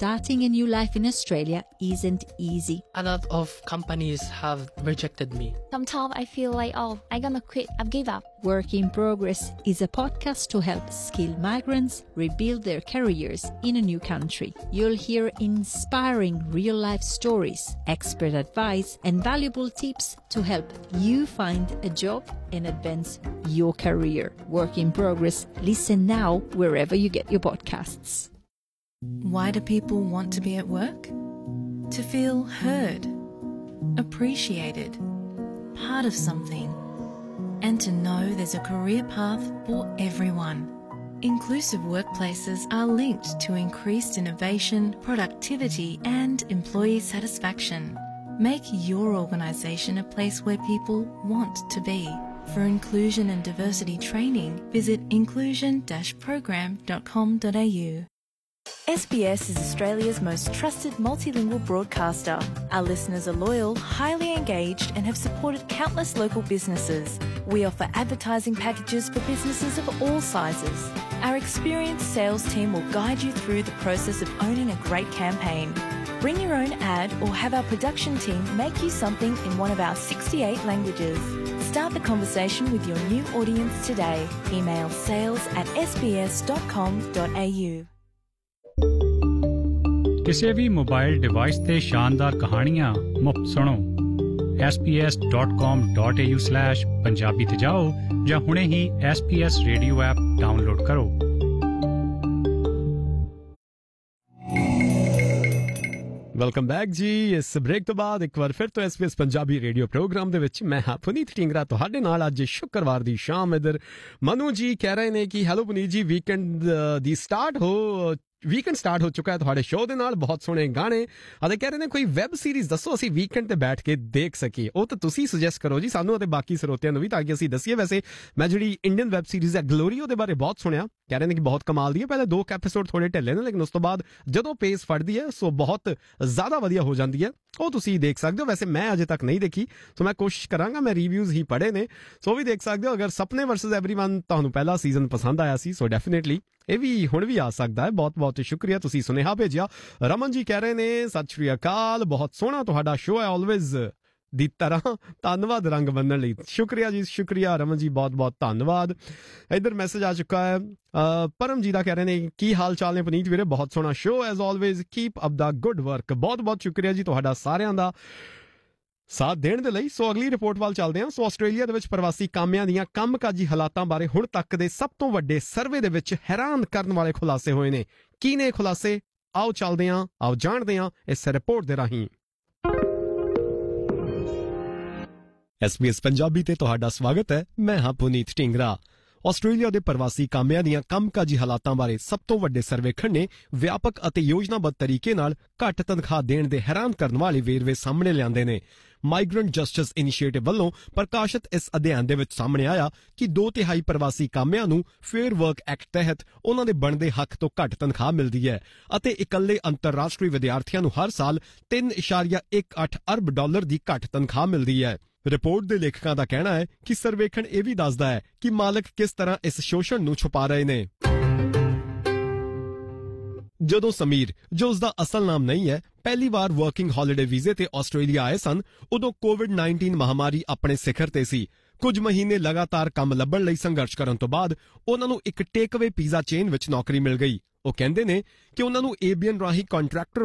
starting a new life in Australia isn't easy. A lot of companies have rejected me. Sometimes I feel like, I'm gonna quit, I've give up. Work in Progress is a podcast to help skilled migrants rebuild their careers in a new country. You'll hear inspiring real-life stories, expert advice, and valuable tips to help you find a job and advance your career. Work in Progress. Listen now wherever you get your podcasts. Why do people want to be at work? To feel heard, appreciated, part of something, and to know there's a career path for everyone. Inclusive workplaces are linked to increased innovation, productivity, and employee satisfaction. Make your organisation a place where people want to be. For inclusion and diversity training, visit inclusion-program.com.au. SBS is Australia's most trusted multilingual broadcaster. Our listeners are loyal, highly engaged, and have supported countless local businesses. We offer advertising packages for businesses of all sizes. Our experienced sales team will guide you through the process of owning a great campaign. Bring your own ad or have our production team make you something in one of our 68 languages. Start the conversation with your new audience today. Email sales@sbs.com.au. ਕਿਸੇ ਵੀ mobile device ਤੇ ਸ਼ਾਨਦਾਰ ਕਹਾਣੀਆਂ ਮੁਫਤ ਸੁਣੋ। sbs.com.au/ਪੰਜਾਬੀ ਤੇ ਜਾਓ ਜਾਂ ਹੁਣੇ ਹੀ SBS ਰੇਡੀਓ ਐਪ ਡਾਊਨਲੋਡ ਕਰੋ। ਵੈਲਕਮ ਬੈਕ ਜੀ। ਇਸ ਬ੍ਰੇਕ ਤੋਂ ਬਾਅਦ ਇੱਕ ਵਾਰ ਫਿਰ ਤੋਂ SBS ਪੰਜਾਬੀ ਰੇਡੀਓ ਪ੍ਰੋਗਰਾਮ ਦੇ ਵਿੱਚ ਮੈਂ ਹਾਂ ਪੁਨੀਤ ਢਿੰਗਰਾ ਤੁਹਾਡੇ ਨਾਲ। ਅੱਜ ਸ਼ੁੱਕਰਵਾਰ ਦੀ ਸ਼ਾਮ ਇੱਧਰ ਮਨੂ ਜੀ ਕਹਿ ਰਹੇ ਨੇ ਕਿ ਹੈਲੋ ਪੁਨੀਤ ਜੀ, ਵੀਕਐਂਡ ਸਟਾਰਟ ਹੋ ਚੁੱਕਾ ਹੈ ਤੁਹਾਡੇ ਸ਼ੋਅ ਦੇ ਨਾਲ। ਬਹੁਤ ਸੋਹਣੇ ਗਾਣੇ ਅਤੇ ਕਹਿ ਰਹੇ ਨੇ ਕੋਈ ਵੈਬ ਸੀਰੀਜ਼ ਦੱਸੋ ਅਸੀਂ ਵੀਕਐਂਡ ਤੇ ਬੈਠ ਕੇ ਦੇਖ ਸਕੀਏ। ਉਹ ਤਾਂ ਤੁਸੀਂ ਸੁਜੈਸਟ ਕਰੋ ਜੀ ਸਾਨੂੰ ਅਤੇ ਬਾਕੀ ਸਰੋਤਿਆਂ ਨੂੰ ਵੀ, ਤਾਂ ਕਿ ਅਸੀਂ ਦੱਸੀਏ। ਵੈਸੇ ਮੈਂ ਜਿਹੜੀ ਇੰਡੀਅਨ ਵੈਬ ਸੀਰੀਜ਼ ਹੈ ਗਲੋਰੀ, ਉਹਦੇ ਬਾਰੇ ਬਹੁਤ ਸੁਣਿਆ। ਕਹਿ ਰਹੇ ਨੇ ਕਿ ਬਹੁਤ ਕਮਾਲ ਦੀ ਹੈ। ਪਹਿਲੇ 2 ਐਪੀਸੋਡ ਥੋੜੇ ਢਿੱਲੇ ਨੇ, ਲੇਕਿਨ ਉਸ ਤੋਂ ਬਾਅਦ ਜਦੋਂ ਪੇਸ ਫੜਦੀ ਹੈ ਸੋ ਬਹੁਤ ਜ਼ਿਆਦਾ ਵਧੀਆ ਹੋ ਜਾਂਦੀ ਹੈ। ਉਹ ਤੁਸੀਂ ਦੇਖ ਸਕਦੇ ਹੋ। ਵੈਸੇ ਮੈਂ ਅਜੇ ਤੱਕ ਨਹੀਂ ਦੇਖੀ, ਸੋ ਮੈਂ ਕੋਸ਼ਿਸ਼ ਕਰਾਂਗਾ। ਮੈਂ ਰਿਵਿਊਜ਼ ਹੀ ਪੜ੍ਹੇ ਨੇ, ਸੋ ਵੀ ਦੇਖ ਸਕਦੇ ਹੋ। ਅਗਰ ਸਪਨੇ ਵਰਸਸ ਐਵਰੀਵਨ ਤੁਹਾਨੂੰ ਪਹਿਲਾ ਸੀਜ਼ਨ ਪਸੰਦ ਆਇਆ ਸੀ ਸੋ ਡੈਫੀਨੇਟਲੀ ਇਹ ਵੀ ਹੁਣ ਵੀ ਆ ਸਕਦਾ ਹੈ। ਬਹੁਤ ਬਹੁਤ ਸ਼ੁਕਰੀਆ, ਤੁਸੀਂ ਸੁਨੇਹਾ ਭੇਜਿਆ। ਰਮਨ ਜੀ ਕਹਿ ਰਹੇ ਨੇ ਸਤਿ ਸ਼੍ਰੀ ਅਕਾਲ, ਬਹੁਤ ਸੋਹਣਾ ਤੁਹਾਡਾ ਸ਼ੋਅ ਹੈ ਆਲਵੇਜ਼ ਦੀ ਤਰ੍ਹਾਂ, ਧੰਨਵਾਦ ਰੰਗ ਬੰਨਣ ਲਈ। ਸ਼ੁਕਰੀਆ ਜੀ, ਸ਼ੁਕਰੀਆ ਰਮਨ ਜੀ, ਬਹੁਤ ਬਹੁਤ ਧੰਨਵਾਦ। ਇੱਧਰ ਮੈਸੇਜ ਆ ਚੁੱਕਾ ਹੈ ਪਰਮ ਜੀ ਦਾ, ਕਹਿ ਰਹੇ ਨੇ ਕੀ ਹਾਲ ਚਾਲ ਨੇ ਪੁਨੀਤ ਵੀਰੇ, ਬਹੁਤ ਸੋਹਣਾ show as always, keep up ਦਾ ਗੁੱਡ ਵਰਕ। ਬਹੁਤ ਬਹੁਤ ਸ਼ੁਕਰੀਆ ਜੀ ਤੁਹਾਡਾ ਸਾਰਿਆਂ ਦਾ ਸਾਥ ਦੇਣ ਦੇ ਲਈ। ਸੋ ਅਗਲੀ ਰਿਪੋਰਟ ਵੱਲ ਚੱਲਦੇ ਹਾਂ। ਸੋ ਆਸਟ੍ਰੇਲੀਆ ਦੇ ਵਿੱਚ ਪ੍ਰਵਾਸੀ ਕਾਮਿਆਂ ਦੀਆਂ ਕੰਮਕਾਜੀ ਹਾਲਾਤਾਂ ਬਾਰੇ ਹੁਣ ਤੱਕ ਦੇ ਸਭ ਤੋਂ ਵੱਡੇ ਸਰਵੇ ਦੇ ਵਿੱਚ ਹੈਰਾਨ ਕਰਨ ਵਾਲੇ ਖੁਲਾਸੇ ਹੋਏ ਨੇ। ਕੀ ਨੇ ਖੁਲਾਸੇ? ਆਓ ਚੱਲਦੇ ਹਾਂ, ਆਓ ਜਾਣਦੇ ਹਾਂ ਇਸ ਰਿਪੋਰਟ ਦੇ ਰਾਹੀਂ। SBS ਪੰਜਾਬੀ ਤੇ ਤੁਹਾਡਾ ਸਵਾਗਤ ਹੈ। ਮੈਂ ਹਾਂ ਪੁਨੀਤ ਢਿੰਗਰਾ। ਆਸਟ੍ਰੇਲੀਆ ਦੇ ਪ੍ਰਵਾਸੀ ਕਾਮਿਆਂ ਦੀਆਂ ਕੰਮਕਾਜੀ ਹਾਲਾਤਾਂ ਬਾਰੇ ਸਭ ਤੋਂ ਵੱਡੇ ਸਰਵੇਖਣ ਨੇ ਵਿਆਪਕ ਅਤੇ ਯੋਜਨਾਬੱਧ ਤਰੀਕੇ ਨਾਲ ਘੱਟ ਤਨਖਾਹ ਦੇਣ ਦੇ ਹੈਰਾਨ ਕਰਨ ਵਾਲੇ ਵੇਰਵੇ ਸਾਹਮਣੇ ਲਿਆਂਦੇ ਨੇ। ਮਾਈਗ੍ਰੈਂਟ ਜਸਟਿਸ ਇਨੀਸ਼ੀਏਟਿਵ ਵੱਲੋਂ ਪ੍ਰਕਾਸ਼ਿਤ ਇਸ ਅਧਿਐਨ ਦੇ ਵਿੱਚ ਸਾਹਮਣੇ ਆਇਆ ਕਿ 2/3 ਪ੍ਰਵਾਸੀ ਕਾਮਿਆਂ ਨੂੰ ਫੇਅਰ ਵਰਕ ਐਕਟ ਤਹਿਤ ਉਹਨਾਂ ਦੇ ਬਣਦੇ ਹੱਕ ਤੋਂ ਘੱਟ ਤਨਖਾਹ ਮਿਲਦੀ ਹੈ ਅਤੇ ਇਕੱਲੇ ਅੰਤਰਰਾਸ਼ਟਰੀ ਵਿਦਿਆਰਥੀਆਂ ਨੂੰ ਹਰ ਸਾਲ $3.18 ਅਰਬ ਦੀ ਘੱਟ ਤਨਖਾਹ ਮਿਲਦੀ ਹੈ। ਰਿਪੋਰਟ ਦੇ ਲੇਖਕਾਂ ਦਾ ਕਹਿਣਾ ਹੈ ਕਿ ਸਰਵੇਖਣ ਇਹ ਵੀ ਦੱਸਦਾ ਹੈ ਕਿ ਮਾਲਕ ਕਿਸ ਤਰ੍ਹਾਂ ਇਸ ਸ਼ੋਸ਼ਣ ਨੂੰ ਛੁਪਾ ਰਹੇ ਨੇ। ਜਦੋਂ ਸਮੀਰ, ਜੋ ਉਸਦਾ ਅਸਲ ਨਾਮ ਨਹੀਂ ਹੈ, ਪਹਿਲੀ ਵਾਰ ਵਰਕਿੰਗ ਹੌਲੀਡੇ ਵੀਜ਼ੇ ਤੇ ਆਸਟ੍ਰੇਲੀਆ ਆਏ ਸਨ, ਉਦੋਂ ਕੋਵਿਡ-19 ਮਹਾਮਾਰੀ ਆਪਣੇ ਸਿਖਰ ਤੇ ਸੀ। ਕੁਝ ਮਹੀਨੇ ਲਗਾਤਾਰ ਕੰਮ ਲੱਭਣ ਲਈ ਸੰਘਰਸ਼ ਕਰਨ ਤੋਂ ਬਾਅਦ ਉਹਨਾਂ ਨੂੰ ਇੱਕ ਟੇਕਅਵੇ ਪੀਜ਼ਾ ਚੇਨ ਵਿੱਚ ਨੌਕਰੀ ਮਿਲ ਗਈ। ਉਹ ਕਹਿੰਦੇ ਨੇ ਕਿ ਉਹਨਾਂ ਨੂੰ ਏਬੀਐਨ ਰਾਹੀਂ ਕੰਟਰੈਕਟਰ